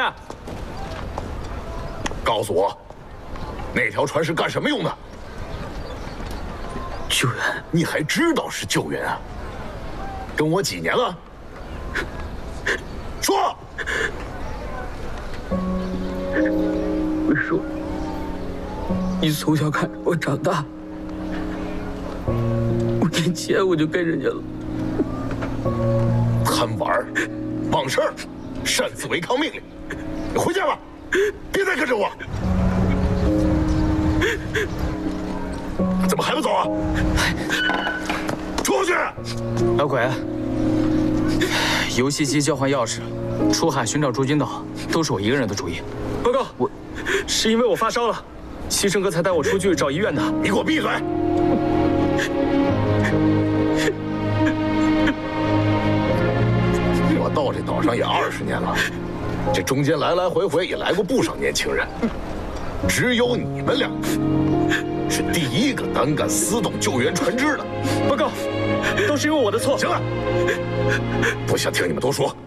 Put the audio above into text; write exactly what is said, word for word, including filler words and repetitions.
告诉我，那条船是干什么用的？ 救援。 你还知道是救援啊？跟我几年了？说。 我说，你从小看着我长大，五年前我就跟人家了。 贪玩儿，忘事儿，擅自违抗命令，你回家吧，别再跟着我。怎么还不走啊？出去！ 老鬼，游戏机交换钥匙，出海寻找朱君岛，都是我一个人的主意。 报告， 我是因为我发烧了，西生哥才带我出去找医院的。 你给我闭嘴！我到这岛上也二十年了，这中间来来回回也来过不少年轻人，只有你们两个是第一个胆敢私动救援船只的。 报告，都是因为我的错。 行了，不想听你们多说。